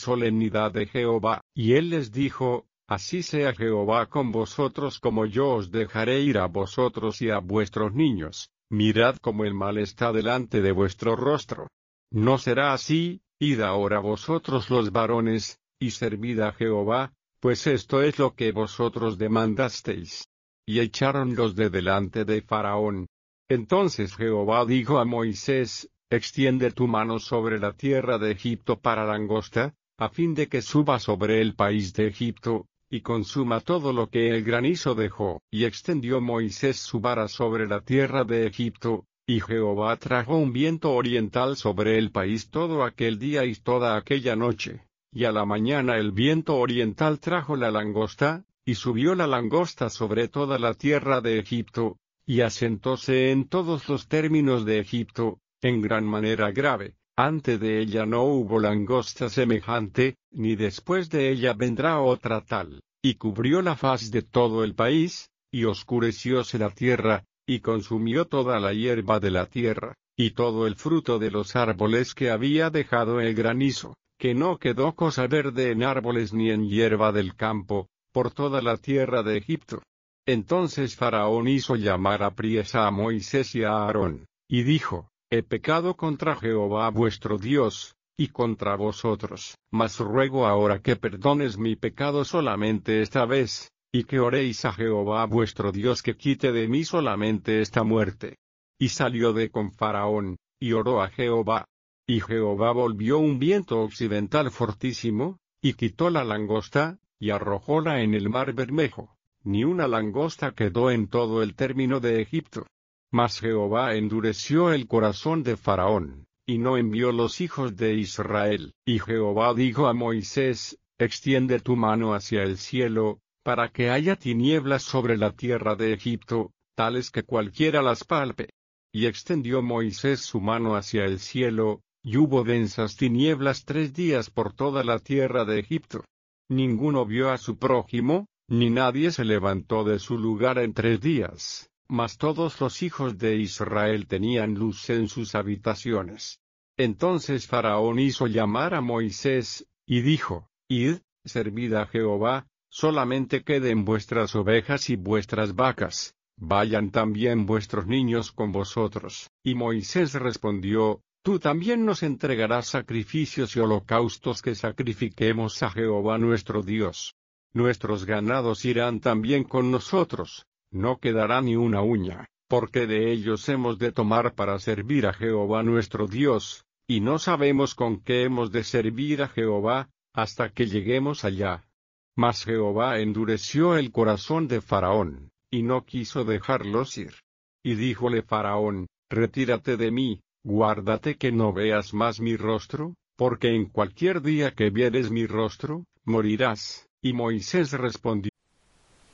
solemnidad de Jehová. Y él les dijo: Así sea Jehová con vosotros, como yo os dejaré ir a vosotros y a vuestros niños. Mirad cómo el mal está delante de vuestro rostro. No será así. Id ahora vosotros los varones, y servid a Jehová, pues esto es lo que vosotros demandasteis. Y echáronlos de delante de Faraón. Entonces Jehová dijo a Moisés: Extiende tu mano sobre la tierra de Egipto para langosta, a fin de que suba sobre el país de Egipto, y consuma todo lo que el granizo dejó. Y extendió Moisés su vara sobre la tierra de Egipto, y Jehová trajo un viento oriental sobre el país todo aquel día y toda aquella noche. Y a la mañana el viento oriental trajo la langosta, y subió la langosta sobre toda la tierra de Egipto, y asentóse en todos los términos de Egipto, en gran manera grave. Antes de ella no hubo langosta semejante, ni después de ella vendrá otra tal. Y cubrió la faz de todo el país, y oscurecióse la tierra, y consumió toda la hierba de la tierra, y todo el fruto de los árboles que había dejado el granizo, que no quedó cosa verde en árboles ni en hierba del campo, por toda la tierra de Egipto. Entonces Faraón hizo llamar apriesa a Moisés y a Aarón, y dijo: He pecado contra Jehová vuestro Dios, y contra vosotros, mas ruego ahora que perdones mi pecado solamente esta vez, y que oréis a Jehová vuestro Dios que quite de mí solamente esta muerte. Y salió de con Faraón, y oró a Jehová. Y Jehová volvió un viento occidental fortísimo, y quitó la langosta, y arrojóla en el mar Bermejo. Ni una langosta quedó en todo el término de Egipto. Mas Jehová endureció el corazón de Faraón, y no envió los hijos de Israel. Y Jehová dijo a Moisés: Extiende tu mano hacia el cielo, para que haya tinieblas sobre la tierra de Egipto, tales que cualquiera las palpe. Y extendió Moisés su mano hacia el cielo, y hubo densas tinieblas 3 días por toda la tierra de Egipto. Ninguno vio a su prójimo, ni nadie se levantó de su lugar en 3 días, mas todos los hijos de Israel tenían luz en sus habitaciones. Entonces Faraón hizo llamar a Moisés, y dijo: Id, servid a Jehová, solamente queden vuestras ovejas y vuestras vacas, vayan también vuestros niños con vosotros. Y Moisés respondió: Tú también nos entregarás sacrificios y holocaustos que sacrifiquemos a Jehová nuestro Dios. Nuestros ganados irán también con nosotros, no quedará ni una uña, porque de ellos hemos de tomar para servir a Jehová nuestro Dios, y no sabemos con qué hemos de servir a Jehová, hasta que lleguemos allá. Mas Jehová endureció el corazón de Faraón, y no quiso dejarlos ir. Y díjole Faraón: Retírate de mí, guárdate que no veas más mi rostro, porque en cualquier día que vieres mi rostro, morirás. Y Moisés respondió: